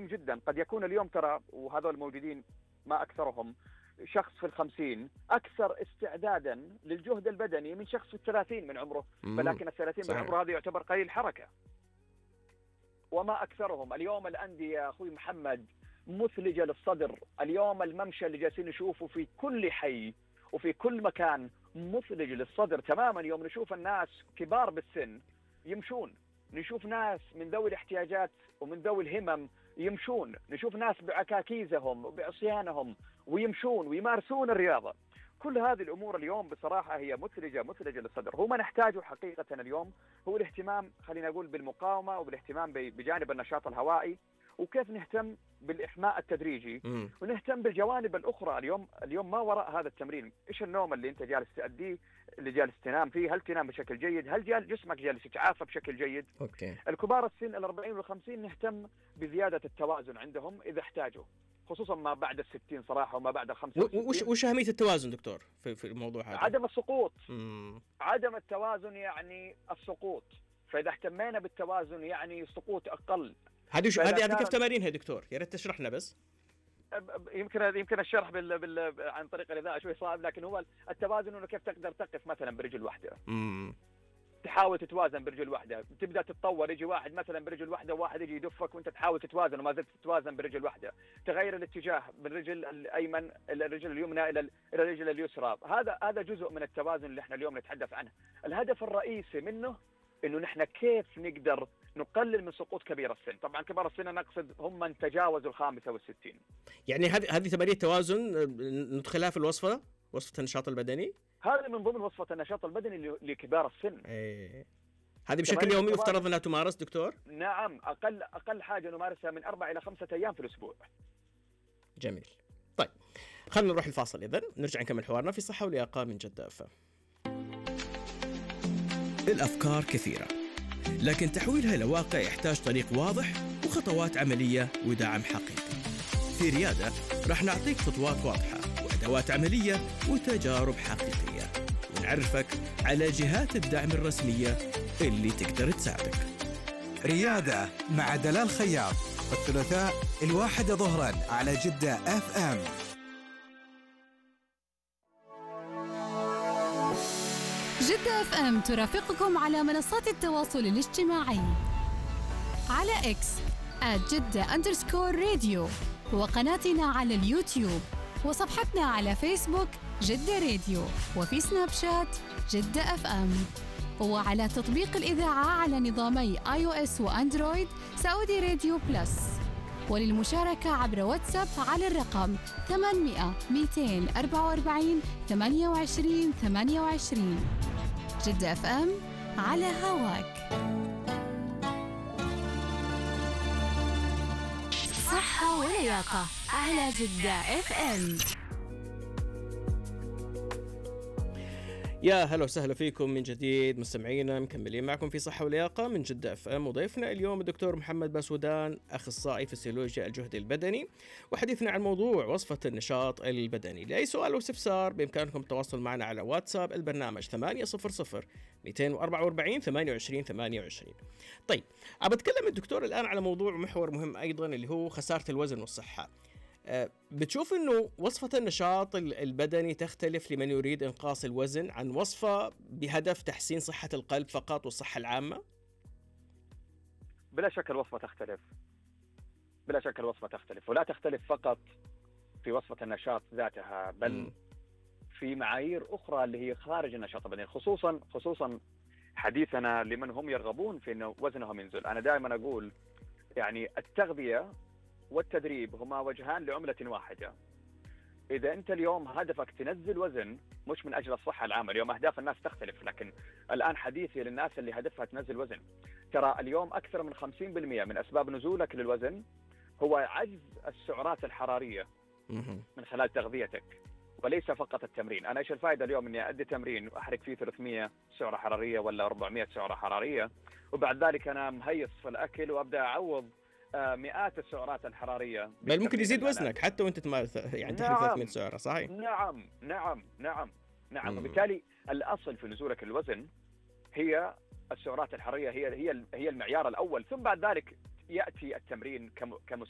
مهم جدا. قد يكون اليوم ترى، وهذول الموجودين ما أكثرهم، شخص في 50 أكثر استعدادا للجهد البدني من شخص في 30 من عمره، ولكن 30 من عمره هذا يعتبر قليل حركة. وما أكثرهم اليوم الأندية أخوي محمد مثلجة للصدر. اليوم الممشى اللي جالسين نشوفه في كل حي وفي كل مكان مثلج للصدر تماما. يوم نشوف الناس كبار بالسن يمشون، نشوف ناس من ذوي الاحتياجات ومن ذوي الهمم يمشون، نشوف ناس بعكاكيزهم وبعصيانهم ويمشون ويمارسون الرياضة. كل هذه الأمور اليوم بصراحة هي مثلجة للصدر. هو ما نحتاجه حقيقة اليوم هو الاهتمام، خلينا نقول، بالمقاومة وبالاهتمام بجانب النشاط الهوائي، وكيف نهتم بالإحماء التدريجي ونهتم بالجوانب الأخرى. اليوم ما وراء هذا التمرين، إيش النوم اللي أنت جالس تأديه، اللي جالس تنام فيه، هل تنام بشكل جيد، هل جسمك جالس يتعافى بشكل جيد. الكبار السن 40 و50 نهتم بزيادة التوازن عندهم إذا احتاجوا، خصوصا ما بعد 60 صراحة وما بعد 65. وش أهمية التوازن دكتور في الموضوع هذا؟ عدم السقوط. عدم التوازن يعني السقوط، فإذا اهتمينا بالتوازن يعني السقوط أقل. هذه كيف تمارينها دكتور؟ يا ريت تشرحنا بس. يمكن الشرح عن طريق الإذاعة شوي صعب، لكن هو التوازن انه كيف تقدر تقف مثلا برجل واحدة. تحاول تتوازن برجل واحدة، تبدأ تتطور، يجي واحد مثلا برجل واحدة وواحد يجي يدفك وانت تحاول تتوازن وما زلت تتوازن برجل واحدة، تغير الاتجاه من الرجل الأيمن إلى الرجل اليمنى إلى الرجل اليسرى. هذا جزء من التوازن اللي احنا اليوم نتحدث عنه. الهدف الرئيسي منه انه نحن كيف نقدر نقلل من سقوط كبير السن. طبعا كبار السن نقصد هم من تجاوزوا 65. يعني هذه تمارين توازن ندخلها في وصفة النشاط البدني. هذا من ضمن وصفة النشاط البدني لكبار السن. هذه بشكل يومي يفترض انها تمارس دكتور؟ نعم، اقل حاجة نمارسها من 4 إلى 5 أيام في الاسبوع. جميل. طيب خلينا نروح الفاصل، اذا نرجع نكمل حوارنا في صحة ولياقة من جدة FM. الافكار كثيرة، لكن تحويلها إلى واقع يحتاج طريق واضح وخطوات عملية ودعم حقيقي. في ريادة راح نعطيك خطوات واضحة وأدوات عملية وتجارب حقيقية، ونعرفك على جهات الدعم الرسمية اللي تقدر تساعدك. ريادة مع دلال خياط، الثلاثاء 1 ظهرا على جدة FM. جدة FM ترافقكم على منصات التواصل الاجتماعي على X @جدة_راديو، وقناتنا على اليوتيوب، وصفحتنا على فيسبوك جدة راديو، وفي سناب شات جدة FM، وعلى تطبيق الإذاعة على نظامي iOS وأندرويد سعودي راديو بلس. وللمشاركة عبر واتساب على الرقم 800 244 28 28. جدة FM على هواك. صحة ولياقة على جدة FM. يا هلا وسهلا فيكم من جديد مستمعينا، مكملين معكم في صحة ولياقة من جدة FM، وضيفنا اليوم الدكتور محمد باسودان، أخصائي فسيولوجيا الجهد البدني، وحديثنا عن موضوع وصفة النشاط البدني. لأي سؤال أو استفسار بإمكانكم التواصل معنا على واتساب البرنامج 800 244 28 28. طيب أبى أتكلم الدكتور الآن على موضوع محور مهم أيضا اللي هو خسارة الوزن والصحة. بتشوف أنه وصفة النشاط البدني تختلف لمن يريد إنقاص الوزن عن وصفة بهدف تحسين صحة القلب فقط والصحة العامة؟ بلا شك الوصفة تختلف، بلا شك الوصفة تختلف، ولا تختلف فقط في وصفة النشاط ذاتها، بل في معايير أخرى اللي هي خارج النشاط البدني، خصوصا حديثنا لمن هم يرغبون في أنه وزنهم ينزل. أنا دائما أقول يعني التغذية والتدريب هما وجهان لعملة واحدة. إذا أنت اليوم هدفك تنزل وزن مش من أجل الصحة العامة، اليوم أهداف الناس تختلف، لكن الآن حديثي للناس اللي هدفها تنزل وزن. ترى اليوم أكثر من 50% من أسباب نزولك للوزن هو عجز السعرات الحرارية من خلال تغذيتك، وليس فقط التمرين. أنا إيش الفائدة اليوم إني أدي تمرين وأحرق فيه 300 سعرة حرارية ولا 400 سعرة حرارية، وبعد ذلك أنا مهيص في الأكل وأبدأ أعوض مئات السعرات الحرارية، بل ممكن يزيد وزنك حتى وانت تمارس يعني تحرق 300 سعرة. صحيح. نعم. وبالتالي الأصل في نزولك الوزن هي السعرات الحرارية، هي المعيار الأول، ثم بعد ذلك يأتي التمرين